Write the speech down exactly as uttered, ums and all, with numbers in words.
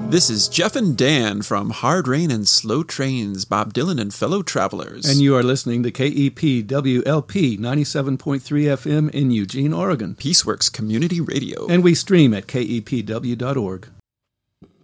This is Jeff and Dan from Hard Rain and Slow Trains, Bob Dylan and Fellow Travelers. And you are listening to K E P W L P ninety-seven point three F M in Eugene, Oregon. Peaceworks Community Radio. And we stream at K E P W dot org.